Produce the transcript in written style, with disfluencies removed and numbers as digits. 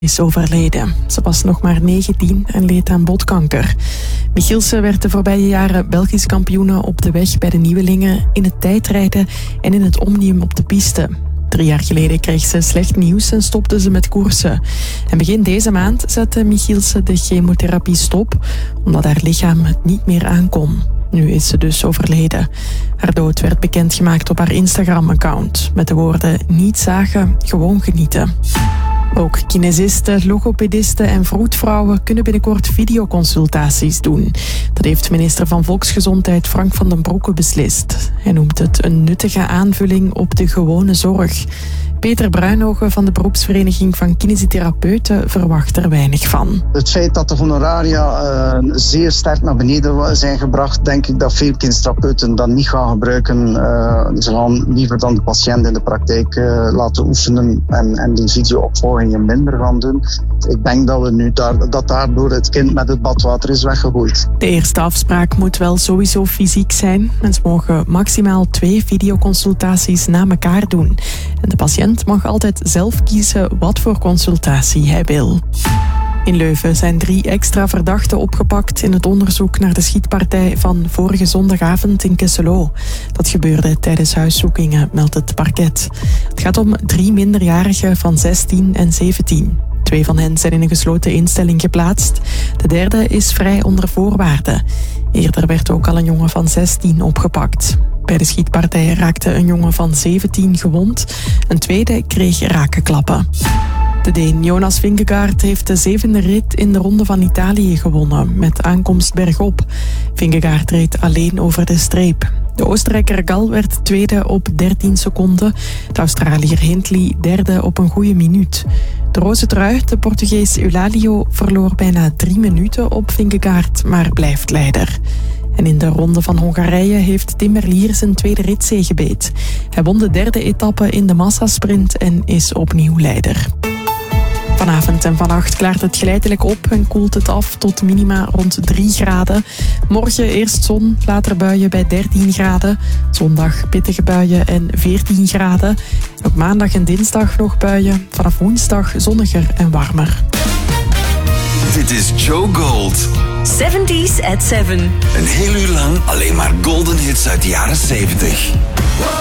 is overleden. Ze was nog maar 19 en leed aan botkanker. Michielse werd de voorbije jaren Belgisch kampioene op de weg bij de nieuwelingen, in het tijdrijden en in het omnium op de piste. 3 jaar geleden kreeg ze slecht nieuws en stopte ze met koersen. En begin deze maand zette Michielse de chemotherapie stop, omdat haar lichaam het niet meer aankon. Nu is ze dus overleden. Haar dood werd bekendgemaakt op haar Instagram-account met de woorden: niet zagen, gewoon genieten. Ook kinesisten, logopedisten en vroedvrouwen kunnen binnenkort videoconsultaties doen. Dat heeft minister van Volksgezondheid Frank van den Broeke beslist. Hij noemt het een nuttige aanvulling op de gewone zorg. Peter Bruinogen van de beroepsvereniging van kinesitherapeuten verwacht er weinig van. Het feit dat de honoraria zeer sterk naar beneden zijn gebracht, denk ik dat veel kinesitherapeuten dat niet gaan gebruiken. Ze gaan liever dan de patiënt in de praktijk laten oefenen en die videoopvolgingen minder gaan doen. Ik denk dat we nu daardoor het kind met het badwater is weggegooid. De eerste afspraak moet wel sowieso fysiek zijn. Mensen mogen maximaal 2 videoconsultaties na elkaar doen. En de patiënt mag altijd zelf kiezen wat voor consultatie hij wil. In Leuven zijn 3 extra verdachten opgepakt in het onderzoek naar de schietpartij van vorige zondagavond in Kesselo. Dat gebeurde tijdens huiszoekingen, meldt het parket. Het gaat om 3 minderjarigen van 16 en 17. 2 van hen zijn in een gesloten instelling geplaatst. De derde is vrij onder voorwaarden. Eerder werd ook al een jongen van 16 opgepakt. Bij de schietpartij raakte een jongen van 17 gewond. Een tweede kreeg rakenklappen. De Deen Jonas Vingegaard heeft de 7e rit in de Ronde van Italië gewonnen, met aankomst bergop. Vingegaard reed alleen over de streep. De Oostenrijker Gal werd tweede op 13 seconden. De Australiër Hindley derde op een goede minuut. De roze trui, de Portugees Eulalio, verloor bijna 3 minuten op Vingegaard, maar blijft leider. En in de Ronde van Hongarije heeft Tim Merlier zijn tweede ritzege beet. Hij won de 3e etappe in de massasprint en is opnieuw leider. Vanavond en vannacht klaart het geleidelijk op en koelt het af tot minima rond 3 graden. Morgen eerst zon, later buien bij 13 graden. Zondag pittige buien en 14 graden. Ook maandag en dinsdag nog buien. Vanaf woensdag zonniger en warmer. Dit is Joe Gold. 70s at 7. Een heel uur lang alleen maar golden hits uit de jaren 70.